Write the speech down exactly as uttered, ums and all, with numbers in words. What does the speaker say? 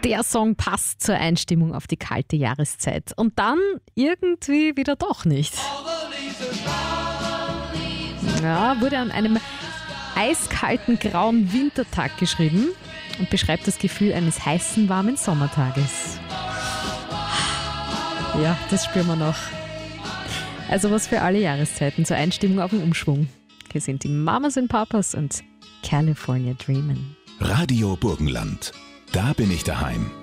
Der Song passt zur Einstimmung auf die kalte Jahreszeit. Und dann irgendwie wieder doch nicht. Ja, wurde an einem eiskalten, grauen Wintertag geschrieben und beschreibt das Gefühl eines heißen, warmen Sommertages. Ja, das spüren wir noch. Also was für alle Jahreszeiten zur Einstimmung auf den Umschwung. Hier sind die Mamas und Papas und California Dreamin'. Radio Burgenland. Da bin ich daheim.